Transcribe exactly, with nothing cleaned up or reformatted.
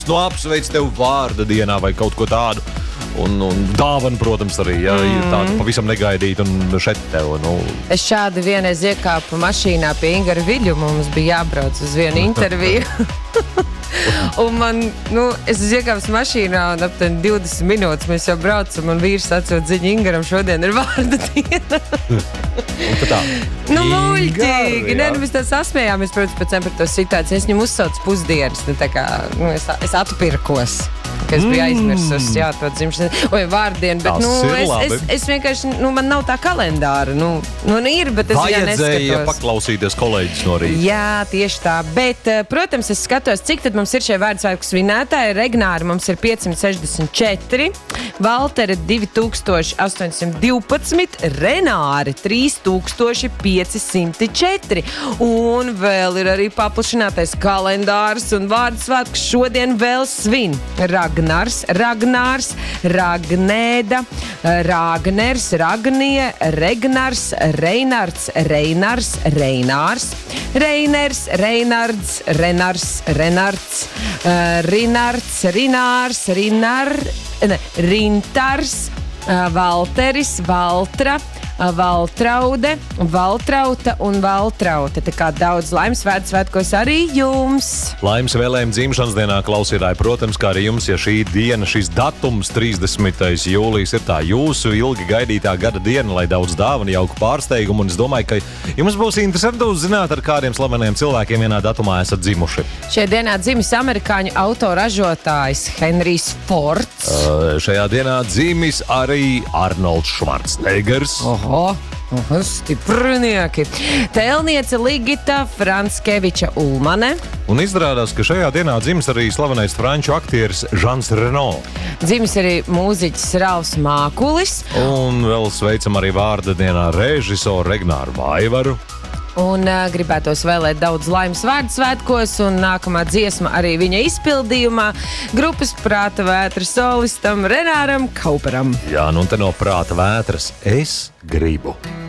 Nu, apsveic tev vārda dienā vai kaut ko tādu. Un, un dāvana, protams, arī ja, mm. ir tāda pavisam negaidīta un šeit tev. Nu. Es šādi vienreiz iekāpu mašīnā pie Ingara Viļuma, mums bija jābrauc uz vienu interviju. Un man, nu, es iekāpus mašīnā un aptuveni divdesmit minūtes mēs jau braucam un vīrs atsūt ziņu Ingaram šodien ir vārda diena. Un tā. Nu, muļķīgi. Nē, nu, mēs tā sasmējāmies, protams, pēc tam par to situāciju. Es viņam uzsaucu pusdienas, nu, tā kā, nu, es, es atpirkos. Ka es biju aizmirsus, jā, to dzimšanas, vai vārdienu, bet, Tas nu, es, labi. es, es vienkārši, nu, man nav tā kalendāra, nu, nu ir, bet es viņā neskatos. Vajadzēja paklausīties kolēģis no rīta. Jā, tieši tā, bet, protams, es skatos, cik tad mums ir šie vārdsvētku svinētāji. Regnāri mums ir piecsimt sešdesmit četri, Valteri divi tūkstoši astoņsimt divpadsmit, Renāri trīs tūkstoši piecsimt četri. Un vēl ir arī paplašinātais kalendārs un vārdsvētku šodien vēl svin. Ragnars, Ragnārs, Ragnēda, Rāgners, Ragnie, Regnars, Reinards, Reinars, Reinārs, Reiners, Reinards, Renars, Renards, uh, Rinards, Rinārs, Rinar, ne, Rintars, uh, Valteris, Valtra, uh, Valtraude, Valtrauta un Valtrauta. Tā kā daudz laimes svētkos arī jums. Laimes vēlējumi dzimšanas dienā, klausītāji, protams, kā arī jums, ja šī diena, šis datums, trīsdesmitais jūlijas, ir tā jūsu ilgi gaidītā gada diena, lai daudz dāvana, jauku pārsteigumu, un es domāju, ka jums būs interesanti uzzināt, ar kādiem slaveniem cilvēkiem vienā datumā esat dzimuši. Šajā dienā dzimis amerikāņu autoražotājs Henrijs Fords. Uh, šajā dienā dzimis arī Arnolds Švarcnegers. Oho! Oho, stiprinieki. Tēlniece Ligita Franskeviča Ulmane. Un izrādās, ka šajā dienā dzimis arī slavenais franču aktieris Žans Reno. Dzimis arī mūziķis Ralfs Mākulis. Un vēl sveicam arī vārda dienā režisoru Regnāru Vaivaru. Un uh, gribētos vēlēt daudz laimes vārdu svētkos, un nākamā dziesma arī viņa izpildījumā grupas Prāta vētras solistam Renāram Kauperam. Jā, nu un te no Prāta vētras es gribu.